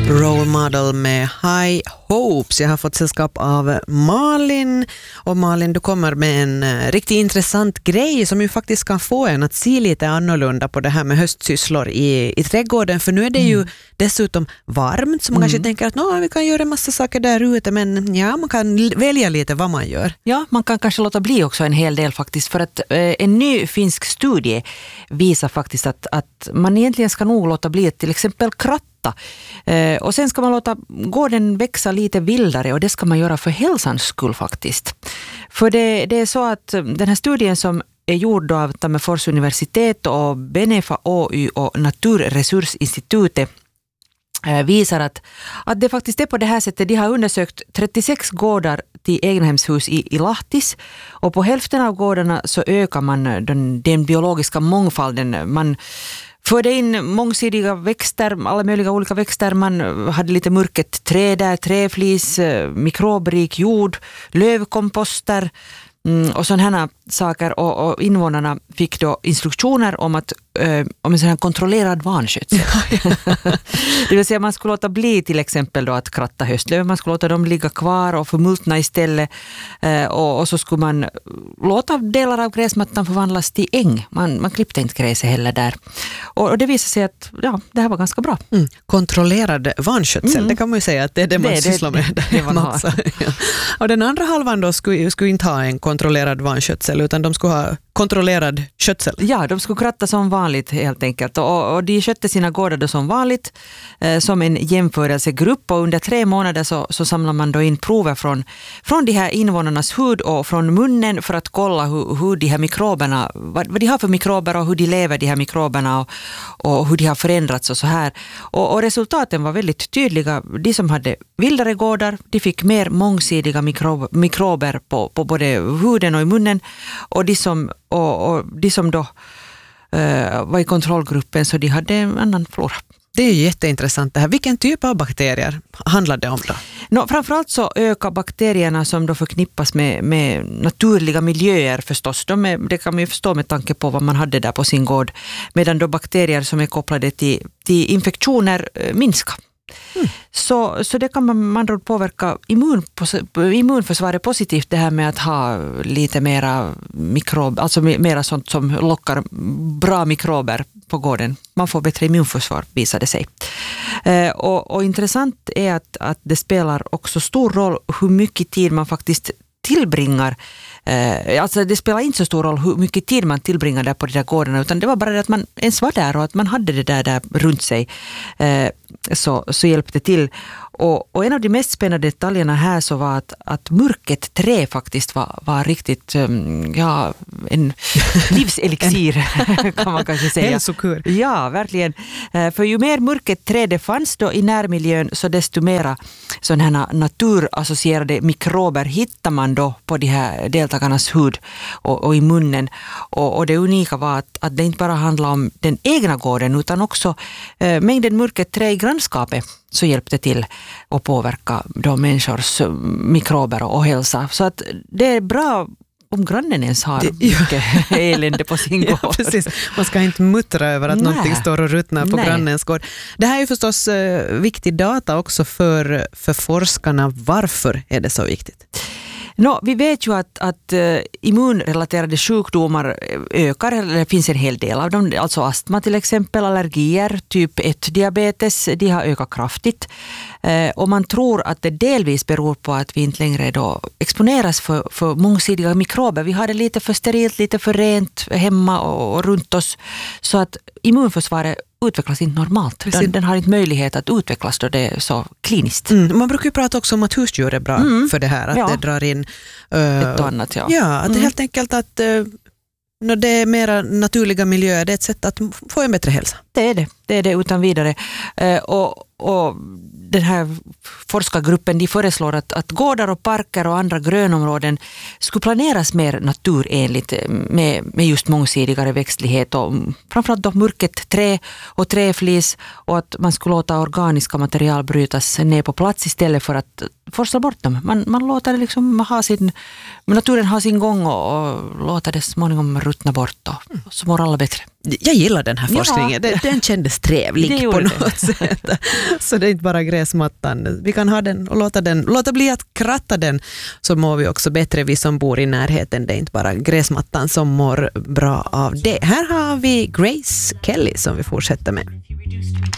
Role Model med High Hopes. Jag har fått sällskap av Malin. Och Malin, du kommer med en riktigt intressant grej som ju faktiskt kan få en att se lite annorlunda på det här med höstsysslor i trädgården. För nu är det ju dessutom varmt, så man kanske tänker att vi kan göra en massa saker där ute, men ja, man kan välja lite vad man gör. Ja, man kan kanske låta bli också en hel del faktiskt, för att en ny finsk studie visar faktiskt att man egentligen ska nog låta bli till exempel kratta. Och sen ska man låta gården växa lite vildare, och det ska man göra för hälsans skull faktiskt. För det är så att den här studien som är gjord av Tammerfors universitet och Benefa Oy och Naturresursinstitutet visar att det faktiskt är på det här sättet. De har undersökt 36 gårdar till egnahemshus i Lahtis, och på hälften av gårdarna så ökar man den biologiska mångfalden. Man förde in mångsidiga växter, alla möjliga olika växter. Man hade lite mörket träd där, träflis, mikrobrik jord, lövkomposter och sådana här saker. Och invånarna fick då instruktioner om en sån här kontrollerad vanskötsel. Det vill säga man skulle låta bli till exempel då att kratta höstlöv. Man skulle låta dem ligga kvar och förmultna istället. Och så skulle man låta delar av gräsmattan förvandlas till äng. Man klippte inte gräset heller där. Och det visade sig att det här var ganska bra. Kontrollerad vanskötsel, det kan man ju säga att det är det man sysslar med. Det man har. Ja. Och den andra halvan då skulle inte ha en kontrollerad vanskötsel, utan de skulle ha kontrollerad skötsel. Ja, de skulle kratta som vanligt helt enkelt. Och de skötte sina gårdar då som vanligt som en jämförelsegrupp, och under 3 månader så samlar man då in prover från de här invånarnas hud och från munnen för att kolla hur de här mikroberna, vad de har för mikrober och hur de lever, de här mikroberna, och hur de har förändrats och så här. Och resultaten var väldigt tydliga. De som hade vildare gårdar, de fick mer mångsidiga mikrober på både huden och i munnen, och de som då var i kontrollgruppen, så de hade en annan flora. Det är ju jätteintressant det här. Vilken typ av bakterier handlar det om då? Framförallt så ökar bakterierna som då förknippas med naturliga miljöer förstås. Det kan man ju förstå med tanke på vad man hade där på sin gård. Medan då bakterier som är kopplade till infektioner minskar. Så det kan man påverka immunförsvaret positivt, det här med att ha lite mera alltså mera sånt som lockar bra mikrober på gården. Man får bättre immunförsvar, visar det sig. Och intressant är att det spelar också stor roll hur mycket tid man faktiskt tillbringar. Alltså det spelar inte så stor roll hur mycket tid man tillbringar där på de där gårdarna, utan det var bara det att man ens var där och att man hade det där runt sig, så hjälpte till. Och en av de mest spännande detaljerna här så var att mörket trä faktiskt var riktigt en livselixir kan man kanske säga. Hälsokur. Ja, verkligen. För ju mer mörket trä det fanns då i närmiljön, så desto mera sådana här naturassocierade mikrober hittar man då på de här deltagarnas hud och i munnen. Och det unika var att det inte bara handlar om den egna gården, utan också mängden mörket trä i grannskapet så hjälpte till att påverka de människors mikrober och hälsa. Så att det är bra om grannen ens har mycket elände på sin gård. Ja, precis. Man ska inte muttra över att någonting står och ruttnar på grannens gård. Det här är ju förstås viktig data också för forskarna. Varför är det så viktigt? Vi vet ju att immunrelaterade sjukdomar ökar, eller det finns en hel del av dem, alltså astma till exempel, allergier, typ 1-diabetes, de har ökat kraftigt. Och man tror att det delvis beror på att vi inte längre då exponeras för mångsidiga mikrober. Vi har det lite för sterilt, lite för rent hemma och runt oss, så att immunförsvaret utvecklas inte normalt. Den har inte möjlighet att utvecklas då det är så kliniskt. Man brukar ju prata också om att husdjur är bra för det här. Att det drar in ett och annat. Ja, att det helt enkelt att när det är mera naturliga miljöer, det är ett sätt att få en bättre hälsa. Det är det utan vidare. Och den här forskargruppen, de föreslår att gårdar och parker och andra grönområden skulle planeras mer naturenligt med just mångsidigare växtlighet och framförallt då mörket trä och träflis, och att man skulle låta organiska material brytas ner på plats istället för att forsla bort dem. Man låter det liksom naturen ha sin gång och låta det småningom ruttna bort, och så mår alla bättre. Jag gillar den här forskningen. Den kändes trevlig på något sätt. Så det är inte bara gräsmattan. Vi kan ha den och låta bli att kratta den, så mår vi också bättre, vi som bor i närheten. Det är inte bara gräsmattan som mår bra av det. Här har vi Grace Kelly som vi fortsätter med.